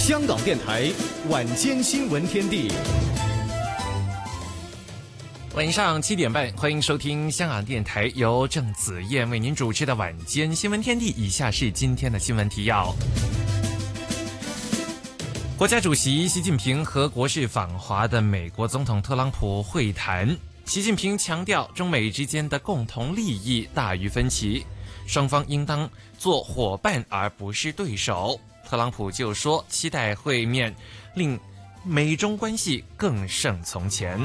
香港电台晚间新闻天地， 晚上7点半，欢迎收听香港电台由郑子燕为您主持的晚间新闻天地。以下是今天的新闻提要：国家主席习近平和国事访华的美国总统特朗普会谈。习近平强调，中美之间的共同利益大于分歧，双方应当做伙伴而不是对手。特朗普就说，期待会面令美中关系更胜从前。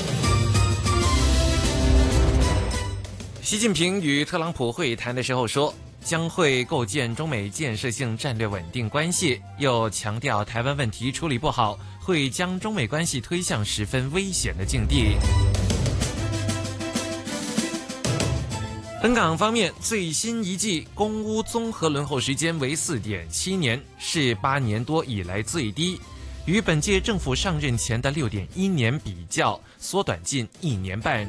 习近平与特朗普会谈的时候说，将会构建中美建设性战略稳定关系，又强调台湾问题处理不好，会将中美关系推向十分危险的境地。本港方面，最新一季公屋综合轮候时间为 4.7 年，是8年多以来最低，与本届政府上任前的 6.1 年比较，缩短近1年半。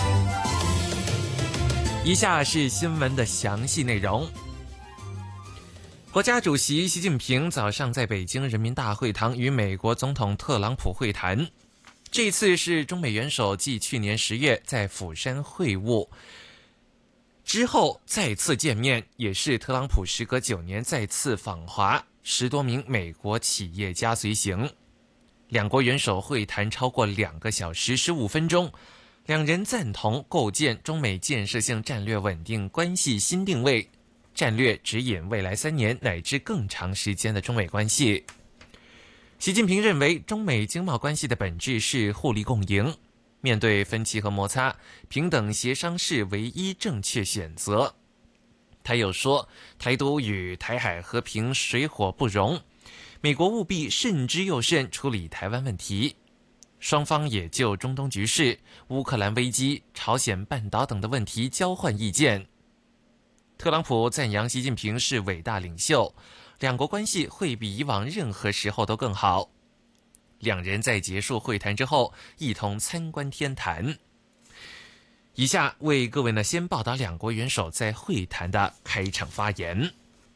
以下是新闻的详细内容。国家主席习近平早上在北京人民大会堂与美国总统特朗普会谈，这次是中美元首继去年10月在釜山会晤之后再次见面，也是特朗普时隔9年再次访华，10多名美国企业家随行。两国元首会谈超过2个小时15分钟，两人赞同构建中美建设性战略稳定关系新定位，战略指引未来3年乃至更长时间的中美关系。习近平认为，中美经贸关系的本质是互利共赢，面对分歧和摩擦，平等协商是唯一正确选择。他又说，台独与台海和平水火不容，美国务必慎之又慎处理台湾问题。双方也就中东局势、乌克兰危机、朝鲜半岛等的问题交换意见。特朗普赞扬习近平是伟大领袖，两国关系会比以往任何时候都更好。两人在结束会谈之后一同参观天坛。以下为各位先报道两国元首在会谈的开场发言。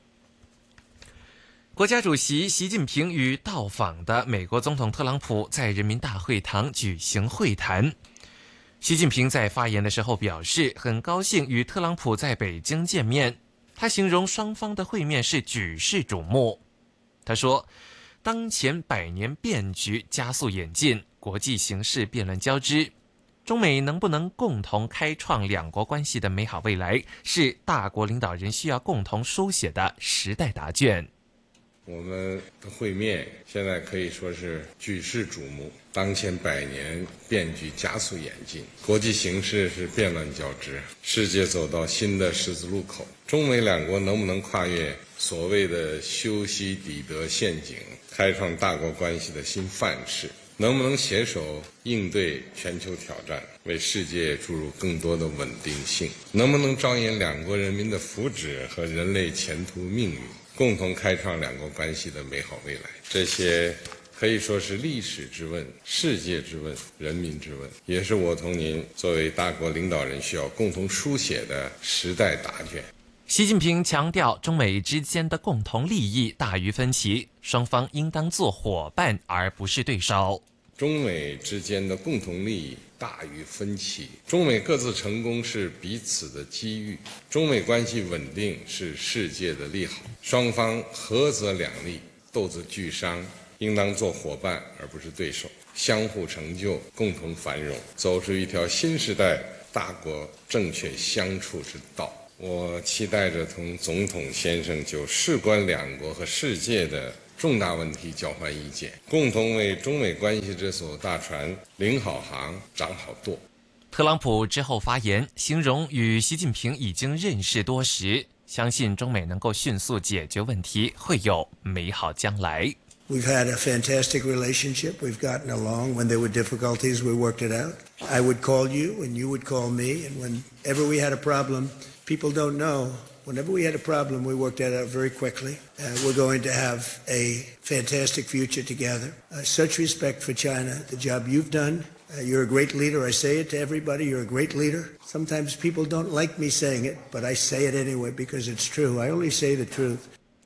国家主席习近平与到访的美国总统特朗普在人民大会堂举行会谈。习近平在发言的时候表示，很高兴与特朗普在北京见面，他形容双方的会面是举世瞩目。他说，当前100年变局加速演进，国际形势变乱交织，中美能不能共同开创两国关系的美好未来，是大国领导人需要共同书写的时代答卷。 我们的会面现在可以说是举世瞩目，当前100年变局加速演进，国际形势是变乱交织，世界走到新的十字路口，中美两国能不能跨越所谓的修昔底德陷阱，开创大国关系的新范式，能不能携手应对全球挑战，为世界注入更多的稳定性，能不能着眼两国人民的福祉和人类前途命运，共同开创两国关系的美好未来。这些可以说是历史之问、世界之问、人民之问，也是我同您作为大国领导人需要共同书写的时代答卷。 习近平强调，中美之间的共同利益大于分歧，双方应当做伙伴而不是对手。 中美之间的共同利益大于分歧，中美各自成功是彼此的机遇，中美关系稳定是世界的利好，双方合则两利，斗则俱伤，应当做伙伴而不是对手，相互成就，共同繁荣，走出一条新时代大国正确相处之道。我期待着同总统先生就事关两国和世界的重大问题交换意见，共同为中美关系这艘大船领好航、掌好舵。 特朗普之后发言，形容与习近平已经认识多时，相信中美能够迅速解决问题，会有美好将来。 We've had a fantastic relationship. We've gotten along. When there were difficulties, we worked it out. I would call you, and you would call me. And whenever we had a problem, people don't know, whenever we had a problem, we worked that out very quickly. We're going to have a fantastic future together. Such respect for China, the job you've done. You're a great leader. I say it to everybody. You're a great leader. Sometimes people don't like me saying it, but I say it anyway because it's true. I only say the truth.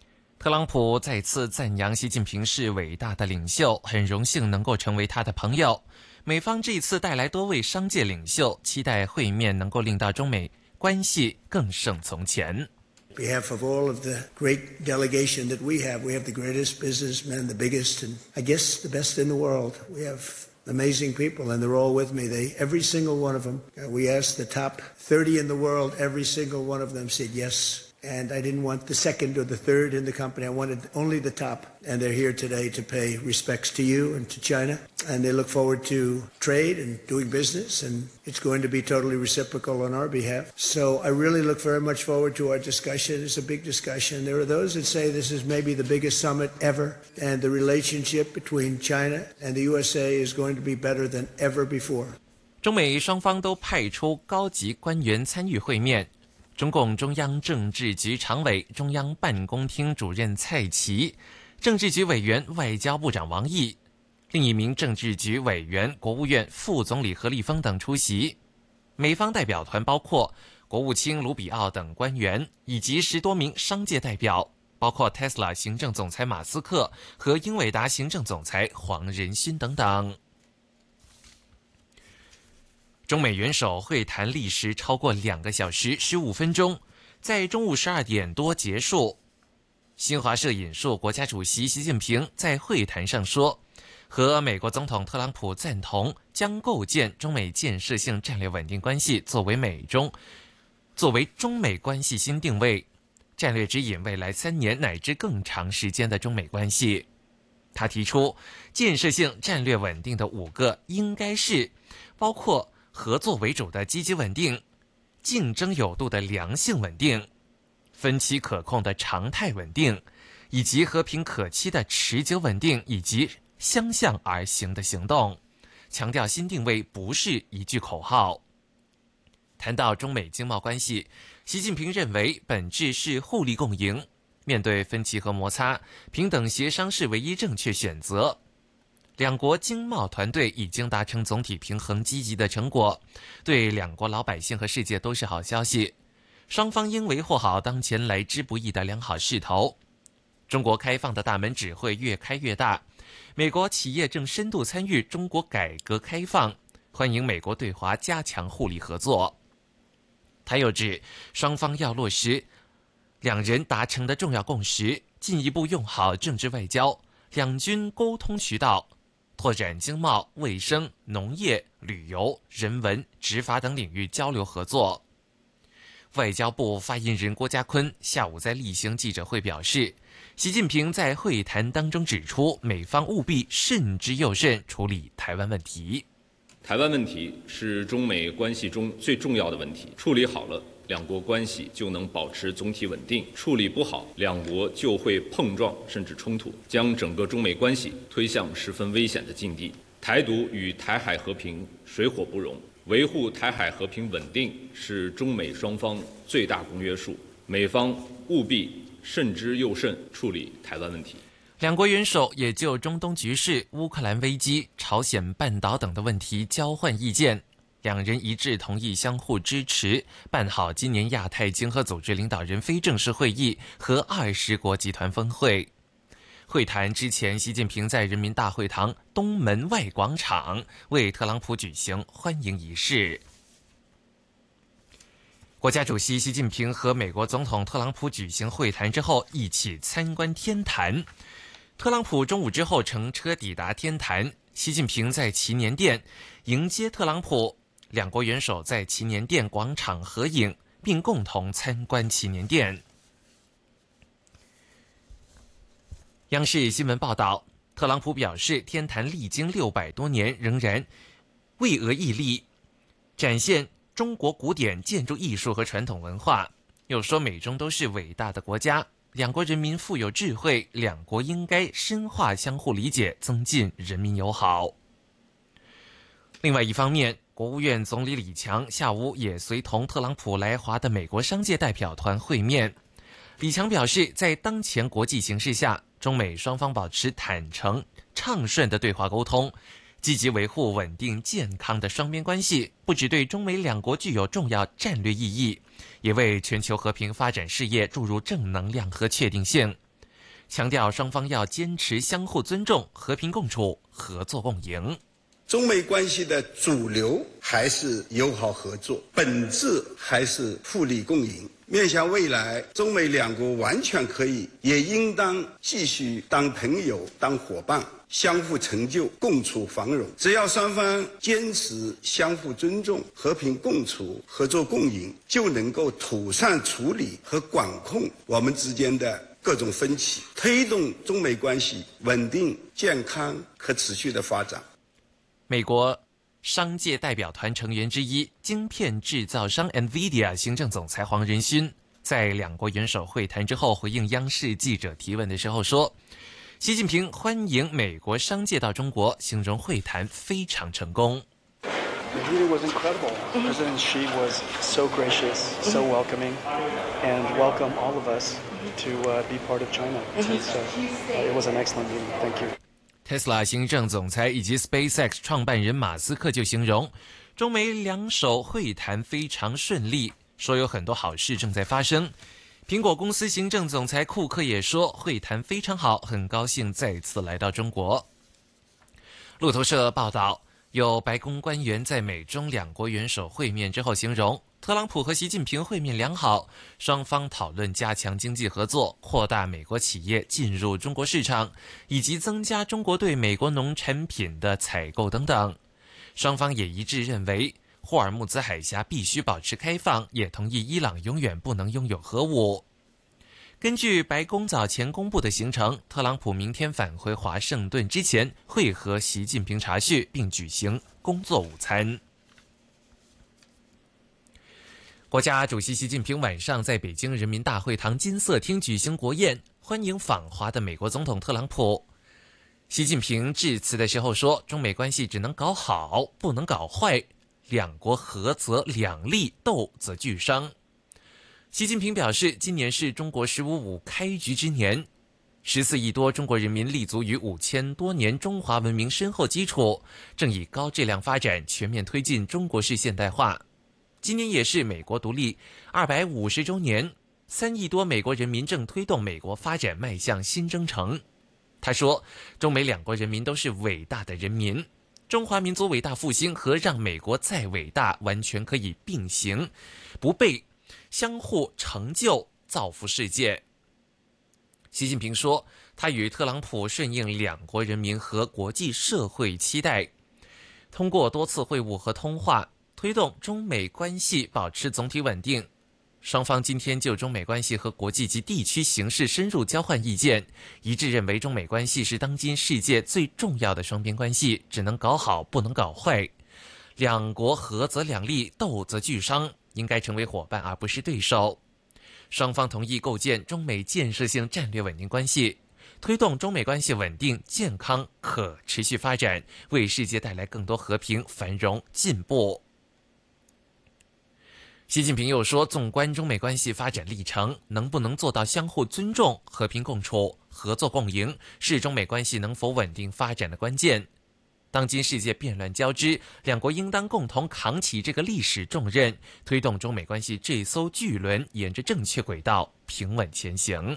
特朗普再次赞扬习近平是伟大的领袖，很荣幸能够成为他的朋友。美方这次带来多位商界领袖，期待会面能够令到中美关系更胜从前。 On behalf of all of the great delegation that we have the greatest businessmen, the biggest, and I guess the best in the world. We have amazing people, and they're all with me. Every single one of them. We asked the top 30 in the world. Every single one of them said yes. And I didn't want the second or the third in the company. I wanted only the top. And they're here today to pay respects to you and to China. And they look forward to trade and doing business. And it's going to be totally reciprocal on our behalf. So I really look very much forward to our discussion. It's a big discussion. There are those that say this is maybe the biggest summit ever. And the relationship between China and the USA is going to be better than ever before. 中美双方都派出高级官员参与会面。中共中央政治局常委、中央办公厅主任蔡奇，政治局委员外交部长王毅，另一名政治局委员国务院副总理何立峰等出席。美方代表团包括国务卿卢比奥等官员，以及10多名商界代表，包括 Tesla 行政总裁马斯克和英伟达行政总裁黄仁勋等等。中美元首会谈历时超过2个小时15分钟，在中午12点多结束。新华社引述国家主席习近平在会谈上说，和美国总统特朗普赞同将构建中美建设性战略稳定关系作为中美关系新定位，战略指引未来3年乃至更长时间的中美关系。他提出建设性战略稳定的5个应该是包括合作为主的积极稳定，竞争有度的良性稳定，分歧可控的常态稳定，以及和平可期的持久稳定，以及相向而行的行动。强调新定位不是一句口号。谈到中美经贸关系，习近平认为本质是互利共赢，面对分歧和摩擦，平等协商是唯一正确选择。两国经贸团队已经达成总体平衡积极的成果，对两国老百姓和世界都是好消息。双方应维护好当前来之不易的良好势头。中国开放的大门只会越开越大，美国企业正深度参与中国改革开放，欢迎美国对华加强互利合作。他又指，双方要落实两人达成的重要共识，进一步用好政治外交、两军沟通渠道，拓展经贸、卫生、农业、旅游、人文、执法等领域交流合作。外交部发言人郭家坤下午在例行记者会表示，习近平在会谈当中指出，美方务必慎之又慎处理台湾问题。 台湾问题是中美关系中最重要的问题，处理好了，两国关系就能保持总体稳定；处理不好，两国就会碰撞甚至冲突，将整个中美关系推向十分危险的境地。台独与台海和平水火不容，维护台海和平稳定是中美双方最大公约数，美方务必慎之又慎处理台湾问题。 两国元首也就中东局势、乌克兰危机、朝鲜半岛等的问题交换意见，两人一致同意相互支持，办好今年亚太经合组织领导人非正式会议和20国集团峰会。会谈之前，习近平在人民大会堂东门外广场为特朗普举行欢迎仪式。国家主席习近平和美国总统特朗普举行会谈之后，一起参观天坛。特朗普中午之后乘车抵达天坛，习近平在祈年殿迎接特朗普，两国元首在祈年殿广场合影，并共同参观祈年殿。央视新闻报道，特朗普表示，天坛历经600多年，仍然巍峨屹立，展现中国古典建筑艺术和传统文化。又说，美中都是伟大的国家，两国人民富有智慧，两国应该深化相互理解，增进人民友好。另外一方面，国务院总理李强下午也随同特朗普来华的美国商界代表团会面。李强表示，在当前国际形势下，中美双方保持坦诚、畅顺的对话沟通，积极维护稳定健康的双边关系，不只对中美两国具有重要战略意义，也为全球和平发展事业注入正能量和确定性。 强调双方要坚持相互尊重、和平共处、合作共赢。 中美关系的主流还是友好合作，本质还是互利共赢。面向未来，中美两国完全可以，也应当继续当朋友、当伙伴，相互成就、共处繁荣。只要双方坚持相互尊重、和平共处、合作共赢，就能够妥善处理和管控我们之间的各种分歧，推动中美关系稳定、健康、可持续的发展。 美国商界代表团成员之一、晶片制造商 NVIDIA 行政总裁黄仁勋在两国元首会谈之后回应央视记者提问的时候说，习近平欢迎美国商界到中国，形容会谈非常成功。 The meeting was incredible. President Xi was so gracious, so welcoming, and welcomed all of us to be part of China. It was an excellent meeting. Thank you. Tesla 行政总裁以及 SpaceX 创办人马斯克就形容中美两首会谈非常顺利，说有很多好事正在发生。苹果公司行政总裁库克也说会谈非常好，很高兴再次来到中国。路透社报道，有白宫官员在美中两国元首会面之后形容，特朗普和习近平会面良好，双方讨论加强经济合作、扩大美国企业进入中国市场，以及增加中国对美国农产品的采购等等。双方也一致认为，霍尔木兹海峡必须保持开放，也同意伊朗永远不能拥有核武。根据白宫早前公布的行程，特朗普明天返回华盛顿之前会和习近平茶叙，并举行工作午餐。国家主席习近平晚上在北京人民大会堂金色厅举行国宴，欢迎访华的美国总统特朗普。习近平致辞的时候说，中美关系只能搞好，不能搞坏，两国合则两利，斗则俱伤。习近平表示，今年是中国“15+5”开局之年，14亿多中国人民立足于5000多年中华文明深厚基础，正以高质量发展全面推进中国式现代化。今年也是美国独立250周年，3亿多美国人民正推动美国发展迈向新征程。他说，中美两国人民都是伟大的人民，中华民族伟大复兴和让美国再伟大完全可以并行不悖，相互成就，造福世界。习近平说，他与特朗普顺应两国人民和国际社会期待，通过多次会晤和通话，推动中美关系保持总体稳定。双方今天就中美关系和国际及地区形势深入交换意见，一致认为中美关系是当今世界最重要的双边关系，只能搞好，不能搞坏。两国合则两利，斗则俱伤，应该成为伙伴而不是对手。双方同意构建中美建设性战略稳定关系，推动中美关系稳定、健康、可持续发展，为世界带来更多和平、繁荣、进步。习近平又说，纵观中美关系发展历程，能不能做到相互尊重、和平共处、合作共赢，是中美关系能否稳定发展的关键。当今世界变乱交织，两国应当共同扛起这个历史重任，推动中美关系这艘巨轮沿着正确轨道平稳前行。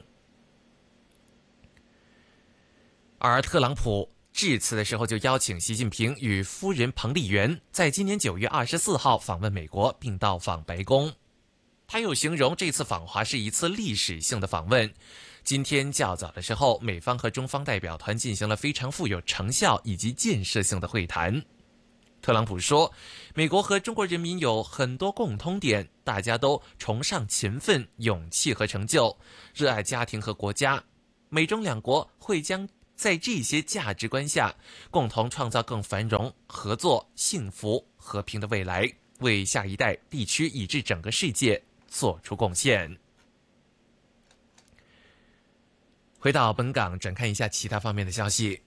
而特朗普致辞的时候就邀请习近平与夫人彭丽媛在今年9月24号访问美国，并到访白宫。他又形容这次访华是一次历史性的访问。今天较早的时候，美方和中方代表团进行了非常富有成效以及建设性的会谈。特朗普说，美国和中国人民有很多共通点，大家都崇尚勤奋、勇气和成就，热爱家庭和国家。美中两国会将在这些价值观下，共同创造更繁荣、合作、幸福、和平的未来，为下一代、地区以至整个世界做出贡献。回到本港，转看一下其他方面的消息。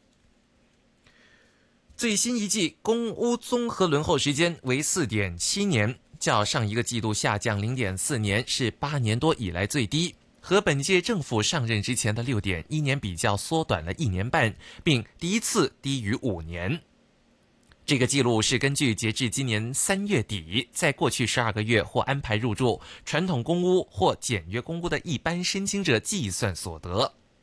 最新一季公屋综合轮候时间为 4.7 年，较上一个季度下降 0.4 年，是8年多以来最低，和本届政府上任之前的 6.1 年比较缩短了1年半，并第一次低于5年。这个记录是根据截至今年3月底，在过去12个月或安排入住传统公屋或简约公屋的一般申请者计算所得。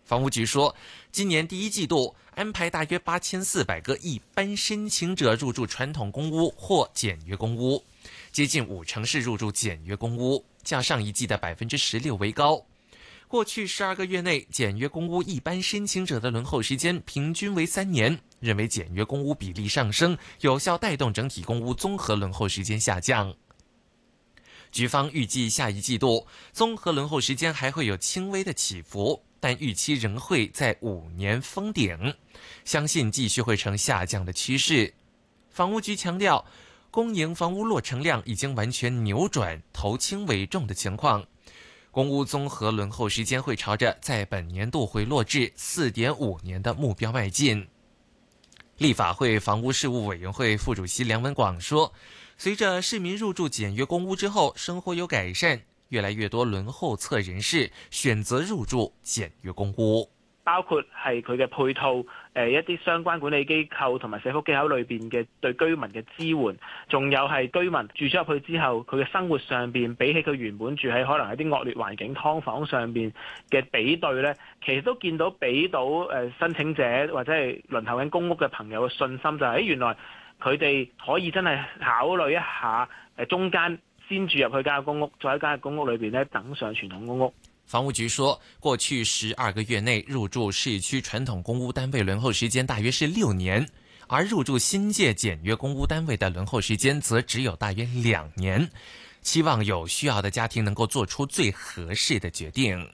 房屋局说，今年第一季度安排大约8400个一般申请者入住传统公屋或简约公屋，接近50%是入住简约公屋，较上一季的16%为高。过去12个月内，简约公屋一般申请者的轮候时间平均为3年，认为简约公屋比例上升，有效带动整体公屋综合轮候时间下降。局方预计下一季度综合轮候时间还会有轻微的起伏，但预期仍会在5年封顶，相信继续会呈下降的趋势。房屋局强调，公营房屋落成量已经完全扭转头轻尾重的情况，公屋综合轮候时间会朝着在本年度回落至 4.5 年的目标迈进。立法会房屋事务委员会副主席梁文广说，随着市民入住简约公屋之後生活有改善，越來越多輪候冊人士選擇入住簡約公屋， 包括係佢嘅配套，一啲相關管理機構同埋社福機構裏邊嘅對居民嘅支援，仲有係居民住咗入去之後，佢嘅生活上邊比起佢原本住喺可能一啲惡劣環境劏房上邊嘅比對呢，其實都見到俾到申請者或者係輪候緊公屋嘅朋友嘅信心，就係原來佢哋可以真係考慮一下中間先住入去間公屋，再喺間公屋裏邊呢等上傳統公屋。 房屋局說，過去12個月內入住市區傳統公屋單位輪候時間大約是6年，而入住新界簡約公屋單位的輪候時間則只有大約2年，期望有需要的家庭能夠做出最合適的決定。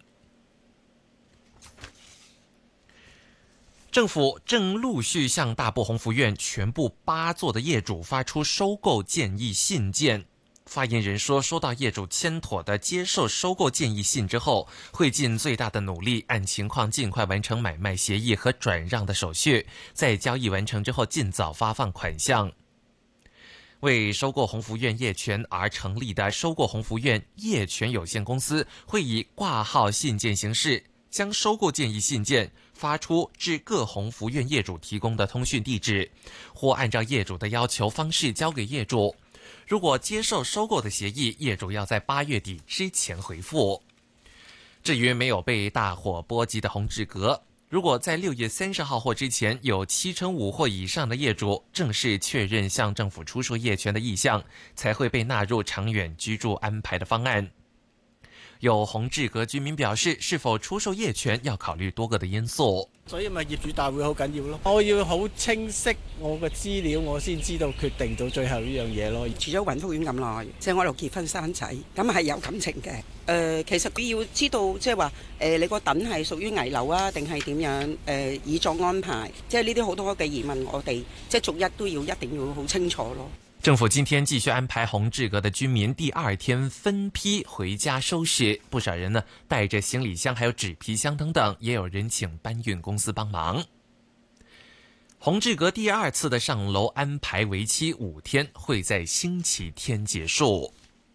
政府正陸續向大埔鴻福苑全部8座的業主發出收購建議信件。發言人說，收到業主簽妥的接受收購建議信之後，會盡最大的努力按情況盡快完成買賣協議和轉讓的手續，在交易完成之後盡早發放款項。為收購鴻福苑業權而成立的收購鴻福苑業權有限公司會以掛號信件形式將收購建議信件發出至各鴻福苑業主提供的通訊地址，或按照業主的要求方式交給業主。如果接受收購的協議，業主要在8月底之前回復。至於沒有被大火波及的宏志閣，如果在6月30號或之前有75%或以上的業主正式確認向政府出售業權的意向，才會被納入長遠居住安排的方案。有宏志閣居民表示，是否出售業權要考慮多個的因素。 所以咪業主大會好緊要咯，我要好清晰我嘅資料，我先知道決定到最後呢樣嘢咯。 住咗雲福苑咁耐，即係我喺度結婚生仔，咁係有感情嘅。其實佢要知道，即係話你個躉係屬於危樓啊，定係點樣？以作安排，即係呢啲好多嘅疑問，我哋即係逐一都要一定要好清楚咯。 政府今天繼續安排宏志閣的居民第2天分批回家收拾，不少人呢帶着行李箱還有紙皮箱等等，也有人請搬運公司幫忙。宏志閣第2次的上樓安排為期5天，會在星期天結束。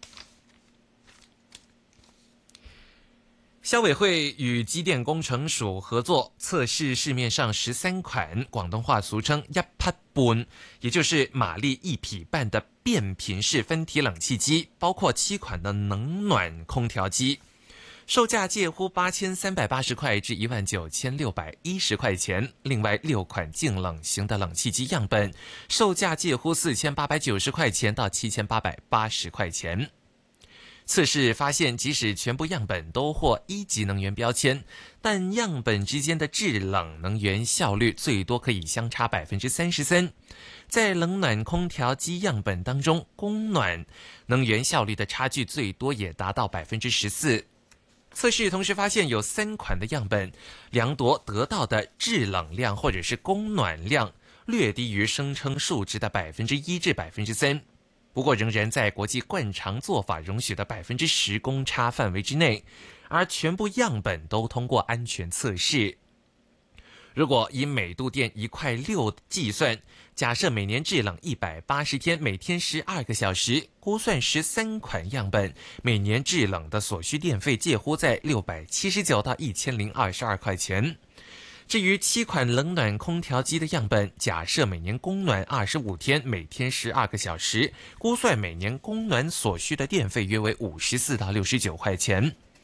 消委會與機電工程署合作測試市面上13款廣東話俗稱一匹半，也就是馬力1匹半的變頻式分體冷氣機，包括7款的冷暖空調機，售價介乎8380塊至19610塊錢。另外6款淨冷型的冷氣機樣本，售價介乎4890塊錢到7880塊錢。測試發現，即使全部樣本都獲1級能源標籤，但樣本之間的制冷能源效率最多可以相差33%。在冷暖空調機樣本當中，供暖能源效率的差距最多也達到14%。測試同時發現，有3款的樣本量度得到的制冷量或者是供暖量略低於聲稱數值的1%至3%。不過仍然在國際慣常做法容許的10%公差範圍之內，而全部樣本都通過安全測試。如果以每度電1.6塊計算，假設每年制冷180天，每天12個小時，估算13款樣本每年制冷的所需電費介乎在679到1022塊錢。至於7款冷暖空調機的樣本，假設每年供暖25天，每天12個小時，估算每年供暖所需的電費約為54到69塊錢。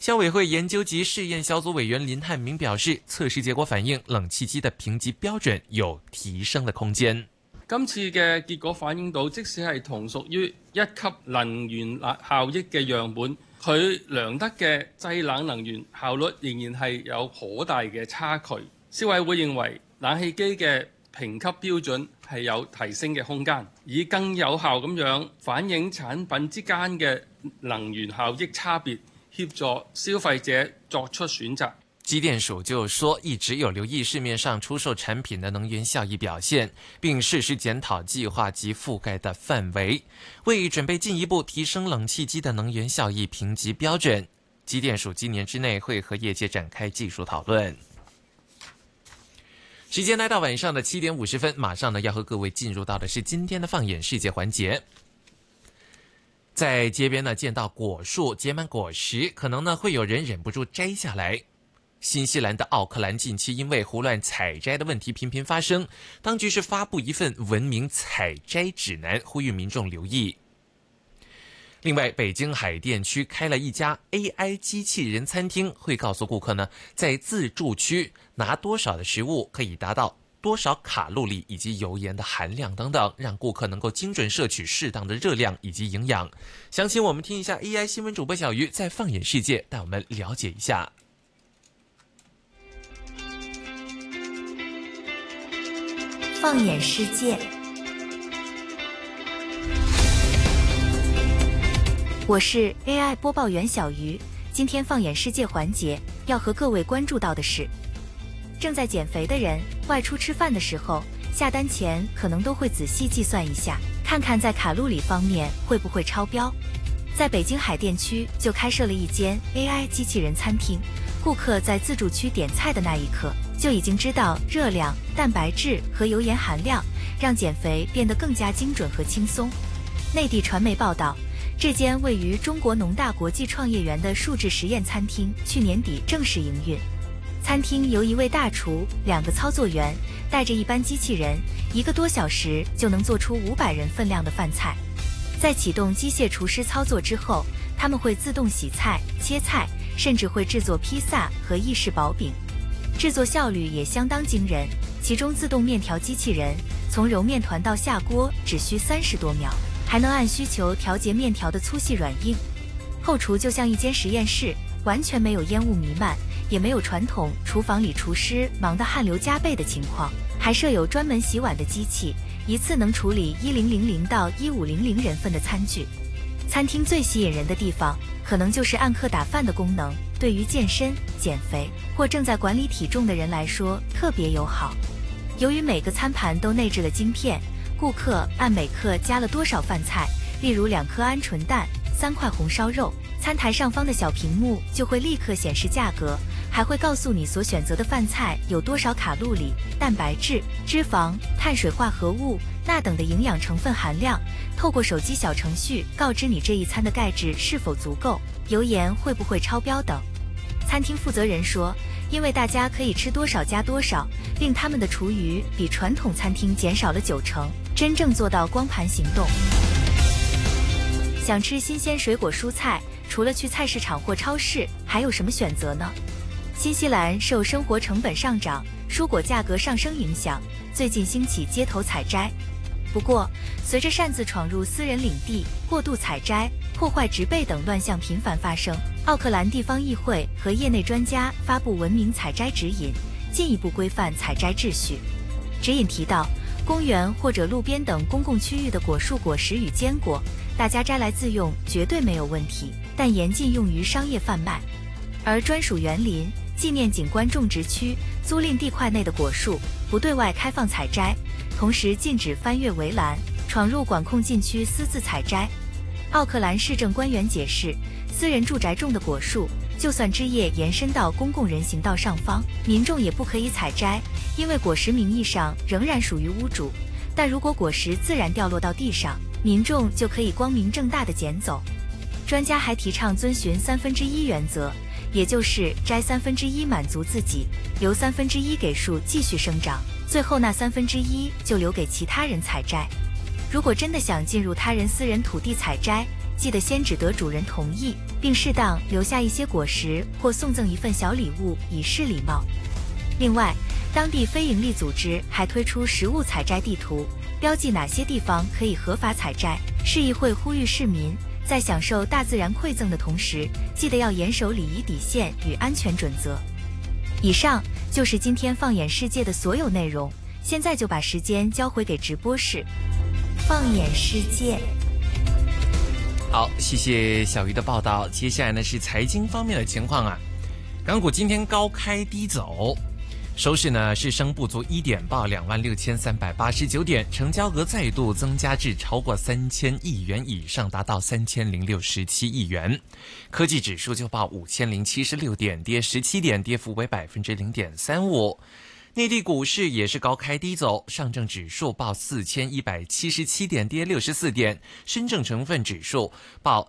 消委会研究及试验小组委員林漢明表示，測試結果反映冷氣機的評級標準有提升的空間。 今次嘅結果反映到，即使係同屬於1級能源效益嘅樣本，佢量得嘅製冷能源效率仍然係有頗大嘅差距。消委會認為冷氣機嘅評級標準係有提升嘅空間，以更有效咁樣反映產品之間嘅能源效益差別，協助消費者作出選擇。 機電署就說，一直有留意市面上出售產品的能源效益表現，並適時檢討計劃及覆蓋的範圍，為準備進一步提升冷氣機的能源效益評級標準，機電署今年之內會和業界展開技術討論。時間來到晚上的7點50分，馬上呢要和各位進入到的是今天的放眼世界環節。在街邊呢見到果樹結滿果實，可能呢會有人忍不住摘下來。新西蘭的奧克蘭近期因為胡亂採摘的問題頻頻發生，當局是發布一份文明採摘指南，呼籲民眾留意。另外，北京海淀區開了一家 AI 機器人餐廳，會告訴顧客呢，在自助區拿多少的食物可以達到多少卡路里以及油鹽的含量等等，讓顧客能夠精準攝取適當的熱量以及營養。詳情我們聽一下 AI 新聞主播小魚在放眼世界帶我們了解一下。 放眼世界，我是 AI 播報員小魚。今天放眼世界環節要和各位關注到的是，正在減肥的人外出吃飯的時候，下單前可能都會仔細計算一下，看看在卡路里方面會不會超標。在北京海淀區就開設了一間 AI 機器人餐廳，顧客在自助區點菜的那一刻就已經知道熱量、蛋白質和油鹽含量，讓減肥變得更加精準和輕鬆。內地傳媒報道，這間位於中國農大國際創業園的數字實驗餐廳去年底正式營運。餐廳由一位大廚、2個操作員帶着一班機器人，1個多小時就能做出500人分量的飯菜。在啟動機械廚師操作之後，他們會自動洗菜、切菜，甚至會製作披薩和意式薄餅。製作效率也相當驚人，其中自動麵條機器人從揉麵團到下鍋只需30多秒，還能按需求調節麵條的粗細軟硬。後廚就像一間實驗室，完全沒有煙霧彌漫，也沒有傳統廚房裡廚師忙得汗流浹背的情況，還設有專門洗碗的機器，一次能處理1000到1500人份的餐具。餐廳最吸引人的地方，可能就是按克打飯的功能，對於健身、減肥或正在管理體重的人來說特別友好。由於每個餐盤都內置了晶片，顧客按每克加了多少飯菜，例如2顆鵪鶉蛋、3塊紅燒肉，餐台上方的小屏幕就會立刻顯示價格，還會告訴你所選擇的飯菜有多少卡路里、蛋白質、脂肪、碳水化合物、鈉等的營養成分含量，透過手機小程序告知你這一餐的鈣質是否足夠，油鹽會不會超標等。餐廳負責人說，因為大家可以吃多少加多少，令他們的廚餘比傳統餐廳減少了90%，真正做到光盤行動。想吃新鮮水果蔬菜，除了去菜市場或超市，還有什麼選擇呢？新西蘭受生活成本上漲、蔬果價格上升影響，最近興起街頭採摘。不過，隨着擅自闖入私人領地、過度採摘、破壞植被等亂象頻繁發生，奧克蘭地方議會和業內專家發布文明採摘指引，進一步規範採摘秩序。指引提到，公園或者路邊等公共區域的果樹果實與堅果，大家摘來自用絕對沒有問題，但嚴禁用於商業販賣。而專屬園林、紀念景觀種植區、租賃地塊內的果樹不對外開放採摘，同時禁止翻越圍欄、闖入管控禁區私自採摘。奧克蘭市政官員解釋，私人住宅種的果樹，就算枝葉延伸到公共人行道上方，民眾也不可以採摘，因為果實名義上仍然屬於屋主。但如果果實自然掉落到地上，民眾就可以光明正大地撿走。專家還提倡遵循1/3原則，也就是摘1/3滿足自己，留1/3給樹繼續生長，最後那1/3就留給其他人採摘。如果真的想進入他人私人土地採摘， 记得先只得主人同意，并适当留下一些果实或送赠一份小礼物，以示礼貌。另外，当地非营利组织还推出食物采摘地图，标记哪些地方可以合法采摘。市议会呼吁市民在享受大自然馈赠的同时，记得要严守礼仪底线与安全准则。以上就是今天放眼世界的所有内容，现在就把时间交回给直播室。放眼世界。 好，谢谢小鱼的报道。接下来呢是财经方面的情况啊。港股今天高开低走，收市呢是升不足1点，报26,389点，成交额再度增加至超过3000亿元以上，达到3067亿元。科技指数就报5076点，跌17点，跌幅为0.35%。内地股市也是高开低走，上证指数报4177点，跌64点；深证成分指数报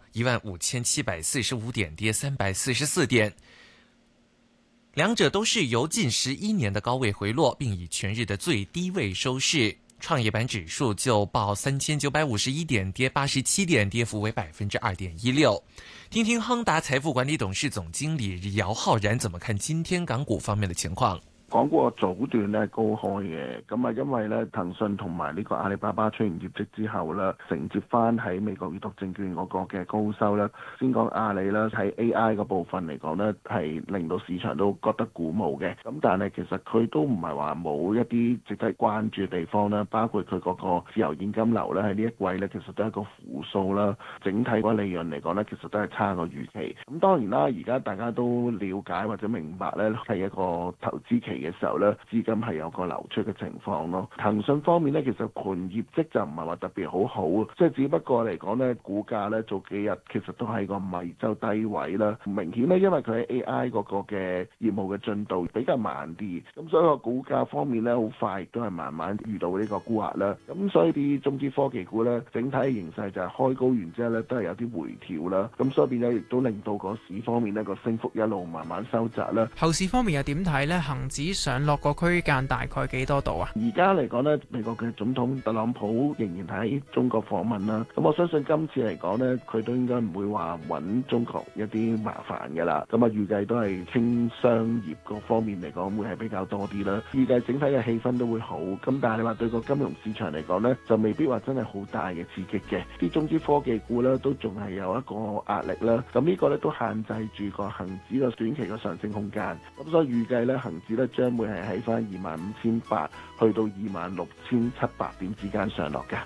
15745点，跌344点。两者都是由近11年的高位回落，并以全日的最低位收市。创业板指数就报3951点，跌87点，跌幅为2.16%。听听亨达财富管理董事总經理姚浩然怎麼看今天港股方面的情況。 講過早段咧高開嘅，咁啊因為咧騰訊同埋呢個阿里巴巴出現業績之後咧，承接翻喺美國預託證券嗰個嘅高收咧。先講阿里啦，喺 AI 個部分嚟講咧，係令到市場都覺得鼓舞嘅。咁但係其實佢都唔係話冇一啲值得關注嘅地方啦，包括佢嗰個自由現金流咧喺呢一季咧，其實都係一個負數啦。整體個利潤嚟講咧，其實都係差過預期。咁當然啦，而家大家都了解或者明白咧，係一個投資期嘅時候咧，資金係有個流出嘅情況咯。騰訊方面咧，其實盤業績就唔係話特別好，即係只不過嚟講咧，股價咧早幾日其實都係個米周低位啦。明顯咧，因為佢喺 AI 嗰個嘅業務嘅進度比較慢啲，咁所以個股價方面咧好快亦都係慢慢遇到呢個沽壓啦。咁所以啲中資科技股咧，整體形勢就係開高完之後咧，都係有啲回調啦。咁所以變咗亦都令到個市方面呢個升幅一路慢慢收窄啦。 後市方面又點睇咧？恒指上落個區間大概幾多度啊？ 而家嚟講呢，美國嘅總統特朗普仍然喺中國訪問啦。咁我相信今次嚟講呢，佢都應該唔會話揾中國一啲麻煩㗎啦。咁啊，預計都係傾商業嗰方面嚟講會係比較多啲啦。預計整體嘅氣氛都會好。咁但係你話對個金融市場嚟講呢，就未必話真係好大嘅刺激嘅。啲中資科技股呢，都仲係有一個壓力啦。咁呢個呢，都限制住個恒指個短期嘅上升空間。咁所以預計呢，恒指呢將會係喺翻25,800去到26,700點之間上落㗎。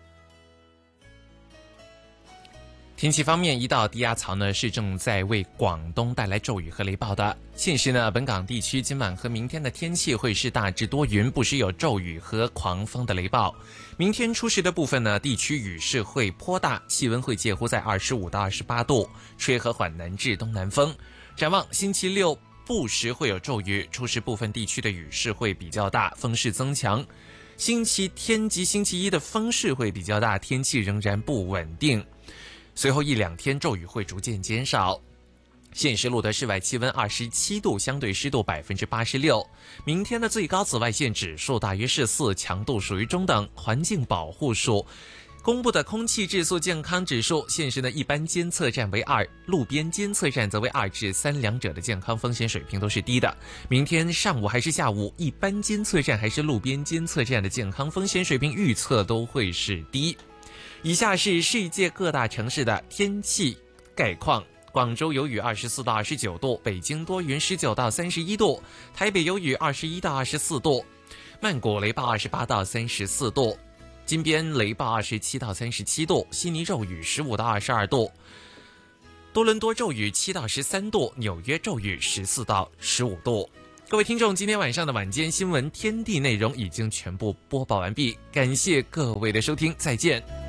天氣方面，一道低壓槽呢是正在為廣東帶來驟雨和雷暴的。現時呢，本港地區今晚和明天的天氣會是大致多雲，不時有驟雨和狂風的雷暴。明天初時的部分呢，地區雨勢會頗大，氣溫會介乎在25到28度，吹和緩南至東南風。展望星期六不時會有驟雨，初時部分地區的雨勢會比較大，風勢增強。星期天及星期一的風勢會比較大，天氣仍然不穩定。隨後一兩天驟雨會逐漸減少。現時錄得室外氣溫27度，相對濕度86%。明天的最高紫外線指數大約是4，強度屬於中等。環境保護署公布的空氣質素健康指數，現時的一般監測站為2，路邊監測站則為2至3，兩者的健康風險水平都是低的。明天上午還是下午，一般監測站還是路邊監測站的健康風險水平預測都會是低。以下是世界各大城市的天氣概況。廣州有雨24到29度，北京多雲19到31度，台北有雨21到24度，曼谷雷暴28到34度，金邊雷暴27到37度，悉尼驟雨15到22度，多倫多驟雨7到13度，紐約驟雨14到15度。各位聽眾，今天晚上的晚間新聞天地內容已經全部播報完畢，感謝各位的收聽，再見。